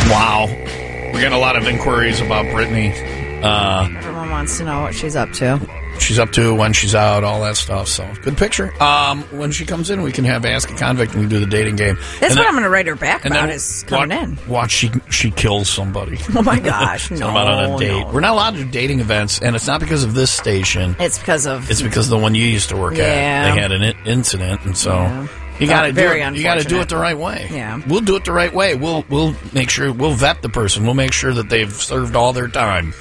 Wow. We're getting a lot of inquiries about Brittany. Everyone wants to know what she's up to. She's up to, when she's out, all that stuff. So, good picture. When she comes in, we can have Ask a Convict and we do the dating game. That's what I'm going to write her back about is coming in. Watch she kills somebody. Oh, my gosh. No, about on a date. No. We're not allowed to do dating events, and it's not because of this station. It's because of the one you used to work at. They had an incident, and so... Yeah. You got to do it. You got to do it the right way. Yeah, we'll do it the right way. We'll make sure we'll vet the person. We'll make sure that they've served all their time.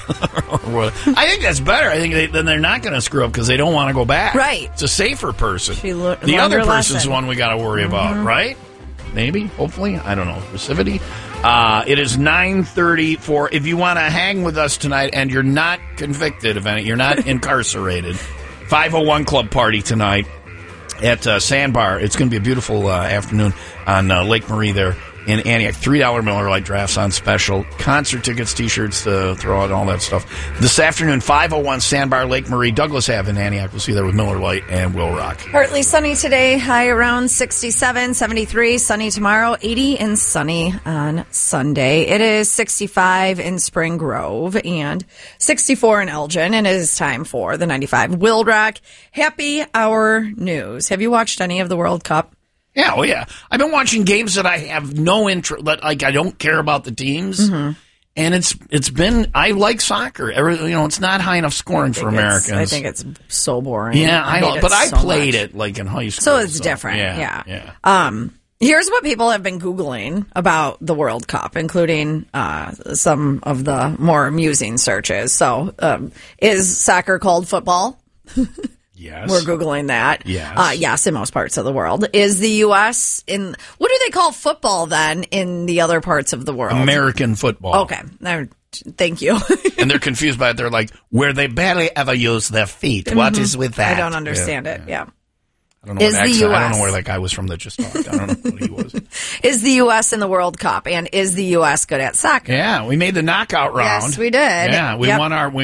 I think that's better. I think then they're not going to screw up because they don't want to go back. Right. It's a safer person. The other person's one we got to worry about, right? Maybe, hopefully, I don't know. Passivity. It is 9:34. If you want to hang with us tonight and you're not convicted of any, you're not incarcerated. 501 Club Party tonight at Sandbar. It's going to be a beautiful afternoon on Lake Marie there in Antioch. $3 Miller Lite drafts on special. Concert tickets, T-shirts to throw out, all that stuff. This afternoon, 501 Sandbar, Lake Marie, Douglas Ave in Antioch. We'll see you there with Miller Lite and Will Rock. Partly sunny today, high around 67, 73. Sunny tomorrow, 80, and sunny on Sunday. It is 65 in Spring Grove and 64 in Elgin, and it is time for the 95 Will Rock Happy Hour News. Have you watched any of the World Cup? Yeah, yeah. I've been watching games that I have no interest, like I don't care about the teams, and it's been. I like soccer. It's not high enough scoring for Americans. I think it's so boring. Yeah, I know, but I played it like in high school, so it's different. Yeah. Here's what people have been Googling about the World Cup, including some of the more amusing searches. So, is soccer called football? Yes. We're Googling that. Yes. Yes, in most parts of the world. Is the U.S. what do they call football then in the other parts of the world? American football. Okay. Thank you. And they're confused by it. They're like, where they barely ever use their feet. What is with that? I don't understand it. Yeah. I don't know what accent. I don't know where that guy was from that just talked. I don't know who he was. Is the U.S. in the World Cup, and is the U.S. good at soccer? Yeah, we made the knockout round. Yes, we did. Yeah, we won our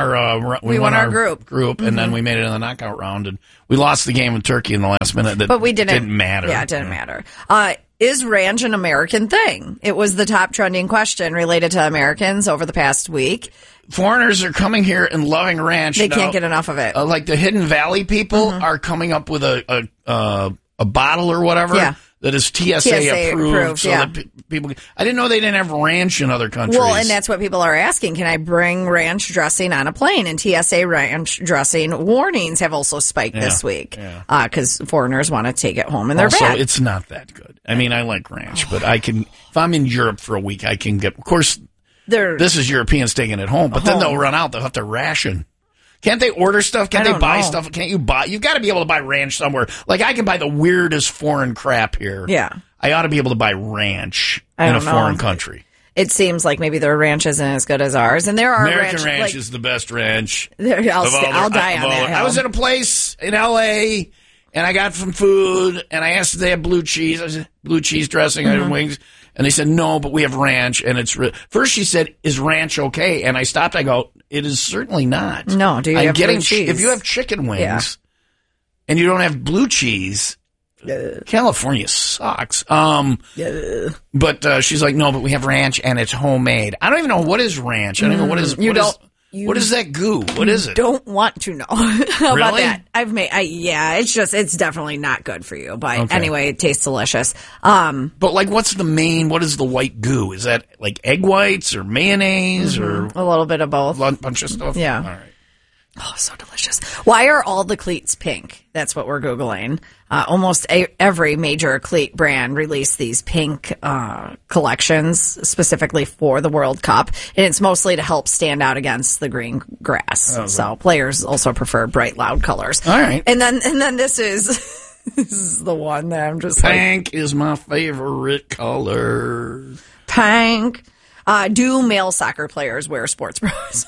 group, and then we made it in the knockout round, and we lost the game in Turkey in the last minute. But we didn't matter. Yeah, it didn't matter. Is ranch an American thing? It was the top trending question related to Americans over the past week. Foreigners are coming here and loving ranch. They can't get enough of it. Like the Hidden Valley people are coming up with a bottle or whatever that is TSA approved. So that people. I didn't know they didn't have ranch in other countries. Well, and that's what people are asking. Can I bring ranch dressing on a plane? And TSA ranch dressing warnings have also spiked this week because foreigners want to take it home in their bag. It's not that good. I mean, I like ranch, but I can. If I'm in Europe for a week, I can get. Of course. This is Europeans taking it home, but then they'll run out. They'll have to ration. Can't they order stuff? Can't they buy stuff? Can't you buy? You've got to be able to buy ranch somewhere. Like I can buy the weirdest foreign crap here. Yeah. I ought to be able to buy ranch in a foreign country. It seems like maybe their ranch isn't as good as ours, and there are American ranch is the best ranch. I'll die on that hill. I was at a place in L.A. and I got some food, and I asked if they had blue cheese. I said, blue cheese dressing on wings. And they said, no, but we have ranch. And it's first she said, is ranch okay? And I stopped. I go, it is certainly not. No, do you have blue cheese? If you have chicken wings and you don't have blue cheese, California sucks. But she's like, no, but we have ranch and it's homemade. I don't even know what is ranch. I don't even know what is. What is that goo? What is it? Don't want to know. How about Really? that? It's definitely not good for you. But anyway, it tastes delicious. But like, what is the white goo? Is that like egg whites or mayonnaise or a little bit of both? A bunch of stuff? Yeah. All right. Oh, so delicious. Why are all the cleats pink? That's what we're Googling. Almost every major cleat brand released these pink collections specifically for the World Cup, and it's mostly to help stand out against the green grass. So players also prefer bright, loud colors. All right. And then this is this is the one that I'm just Pink is my favorite color. Pink. Do male soccer players wear sports bras?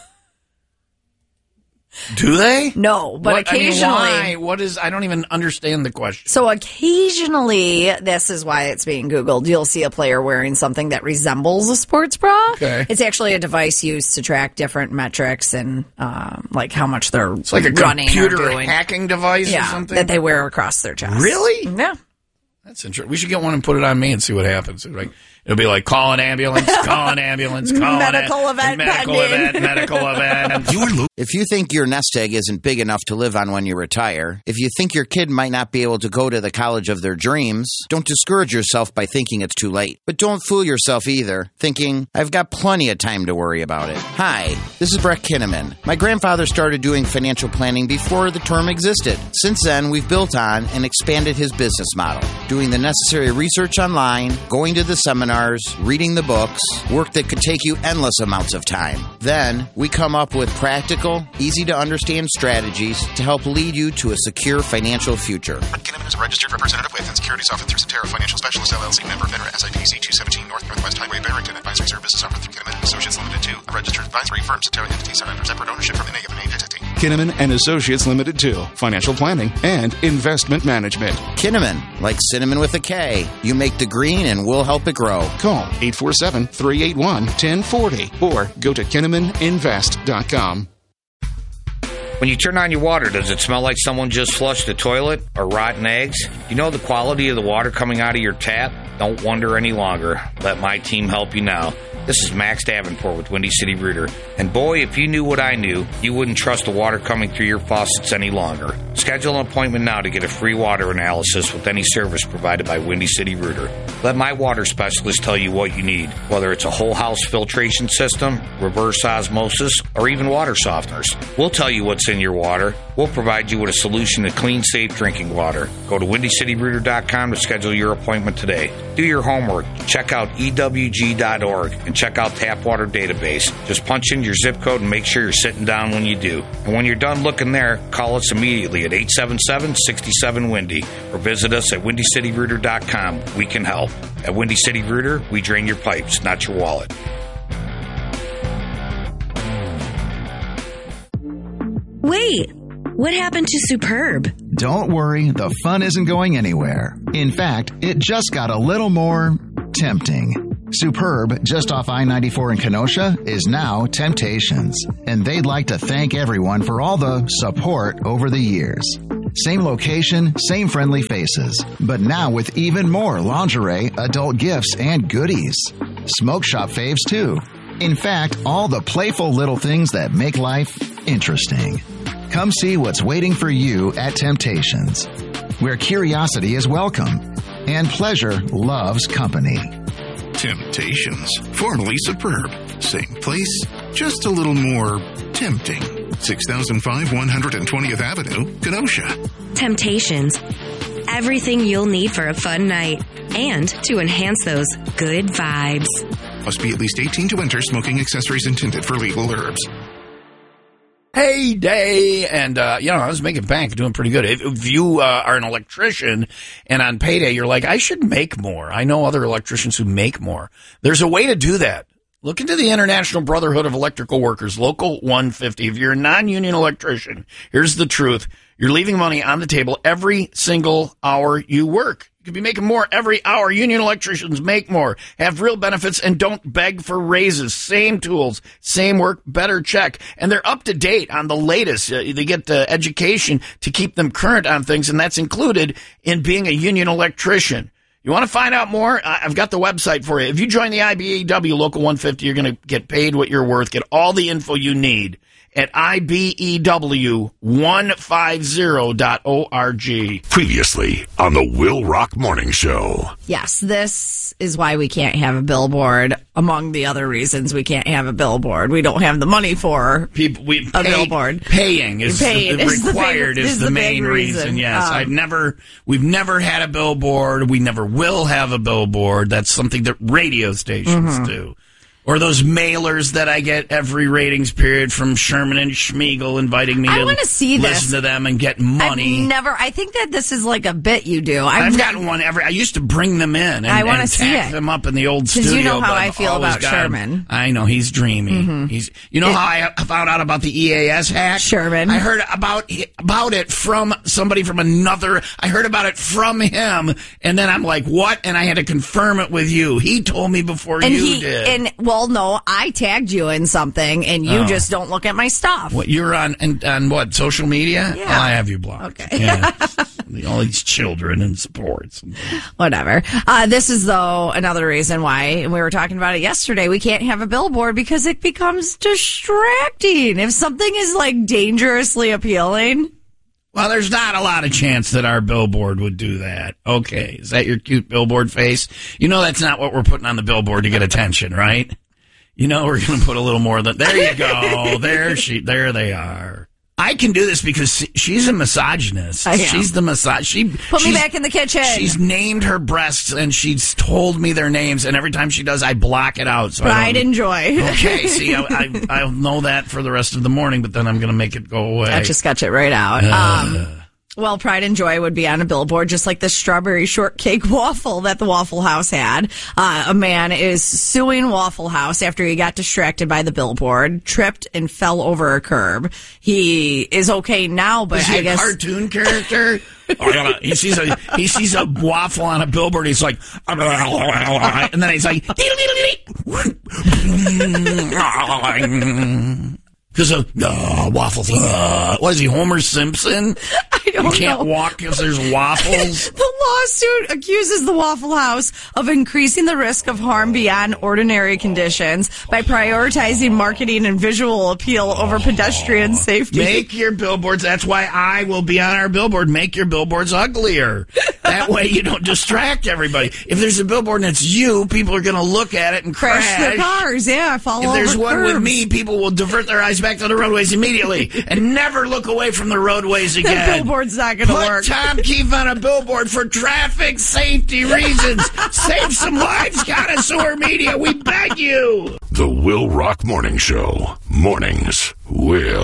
Do they? No, but occasionally. I mean, why? I don't even understand the question. So occasionally, this is why it's being Googled, you'll see a player wearing something that resembles a sports bra. Okay. It's actually a device used to track different metrics and like how much they're it's like a running computer or doing. hacking device or something? That they wear across their chest. Really? Yeah. That's interesting. We should get one and put it on me and see what happens. It'll be like, call an ambulance, call an ambulance, call medical event, medical event. If you think your nest egg isn't big enough to live on when you retire, if you think your kid might not be able to go to the college of their dreams, don't discourage yourself by thinking it's too late. But don't fool yourself either, thinking, I've got plenty of time to worry about it. Hi, this is Brett Kinnaman. My grandfather started doing financial planning before the term existed. Since then, we've built on and expanded his business model, doing the necessary research online, going to the seminars, reading the books, work that could take you endless amounts of time. Then, we come up with practical, easy-to-understand strategies to help lead you to a secure financial future. Kinnaman is a registered representative with and securities offered through Cetera Financial Specialists, LLC, member FINRA, SIPC 217 Northwest Highway, Barrington. Advisory services offered through Kinnaman & Associates Limited 2, a registered advisory firm. Cetera entities are under separate ownership from any of an entity. Kinnaman & Associates Limited 2, financial planning and investment management. Kinnaman, like cinnamon with a K. You make the green and we'll help it grow. Call 847-381-1040 or go to KinnamanInvest.com. When you turn on your water, does it smell like someone just flushed the toilet or rotten eggs? You know the quality of the water coming out of your tap? Don't wonder any longer. Let my team help you now. This is Max Davenport with Windy City Rooter. And boy, if you knew what I knew, you wouldn't trust the water coming through your faucets any longer. Schedule an appointment now to get a free water analysis with any service provided by Windy City Rooter. Let my water specialist tell you what you need, whether it's a whole house filtration system, reverse osmosis, or even water softeners. We'll tell you what's in your water. We'll provide you with a solution to clean, safe drinking water. Go to WindyCityRooter.com to schedule your appointment today. Do your homework. Check out EWG.org and check out Tap Water Database. Just punch in your zip code and make sure you're sitting down when you do. And when you're done looking there, call us immediately at 877-67-WINDY or visit us at WindyCityRooter.com. We can help. At Windy City Rooter, we drain your pipes, not your wallet. Wait, what happened to Superb? Don't worry, the fun isn't going anywhere. In fact, it just got a little more tempting. Superb, just off I-94 in Kenosha, is now Temptations, and they'd like to thank everyone for all the support over the years. Same location, same friendly faces, but now with even more lingerie, adult gifts, and goodies. Smoke shop faves, too. In fact, all the playful little things that make life interesting. Come see what's waiting for you at Temptations, where curiosity is welcome and pleasure loves company. Temptations, formerly Superb. Same place, just a little more tempting. 6005 120th Avenue, Kenosha. Temptations. Everything you'll need for a fun night and to enhance those good vibes. Must be at least 18 to enter. Smoking accessories intended for legal herbs. Heyday, and I was making bank, doing pretty good. If you are an electrician and on payday you're like, I should make more. I know other electricians who make more. There's a way to do that. Look into the International Brotherhood of Electrical Workers, Local 150. If you're a non-union electrician, here's the truth. You're leaving money on the table every single hour you work. You could be making more every hour. Union electricians make more, have real benefits, and don't beg for raises. Same tools, same work, better check. And they're up to date on the latest. They get education to keep them current on things, and that's included in being a union electrician. You want to find out more? I've got the website for you. If you join the IBEW Local 150, you're going to get paid what you're worth, get all the info you need at IBEW150.org. Previously on the Will Rock Morning Show. Yes, this is why we can't have a billboard. Among the other reasons we can't have a billboard, we don't have the money for a billboard. Paying is required is the main reason. Yes, we've never had a billboard. We never will have a billboard. That's something that radio stations do. Or those mailers that I get every ratings period from Sherman and Schmiegel inviting me to listen to them and get money. I think that this is like a bit you do. I've gotten one I used to bring them in and tack them up in the old studio. Because you know how I feel about Sherman. I know, he's dreamy. Mm-hmm. How I found out about the EAS hack? Sherman. I heard about it from somebody from another. I heard about it from him, and then I'm like, what? And I had to confirm it with you. He told me before you did. Well, no, I tagged you in something, and you just don't look at my stuff. What, you're on what, social media? Yeah. Oh, I have you blocked. Okay. Yeah. All these children in sports. Whatever. This is, though, another reason why, and we were talking about it yesterday, we can't have a billboard because it becomes distracting. If something is, like, dangerously appealing. Well, there's not a lot of chance that our billboard would do that. Okay. Is that your cute billboard face? You know that's not what we're putting on the billboard to get attention, right? You know we're going to put a little more than... There you go. There they are. I can do this because she's a misogynist. I am. She's the misogynist. Put me back in the kitchen. She's named her breasts, and she's told me their names, and every time she does, I block it out. So Pride and joy. Okay, see, I'll know that for the rest of the morning, but then I'm going to make it go away. I just sketch it right out. Well, Pride and Joy would be on a billboard, just like the strawberry shortcake waffle that the Waffle House had. A man is suing Waffle House after he got distracted by the billboard, tripped and fell over a curb. He is okay now, but is he I guess a cartoon character? He sees a waffle on a billboard. He's like, and then he's like, because of waffles. What is he, Homer Simpson? I don't know. You can't walk because there's waffles. The lawsuit accuses the Waffle House of increasing the risk of harm beyond ordinary conditions by prioritizing marketing and visual appeal over pedestrian safety. Make your billboards. That's why I will be on our billboard. Make your billboards uglier. That way you don't distract everybody. If there's a billboard and it's you, people are going to look at it and crash their cars. Yeah, follow over If there's one curbs. with me, people will divert their eyes back to the roadways immediately and never look away from the roadways again. That billboard's not going to work. Put Tom Keefe on a billboard for traffic safety reasons. Save some lives, Connoisseur Media. We beg you. The Will Rock Morning Show. Mornings will.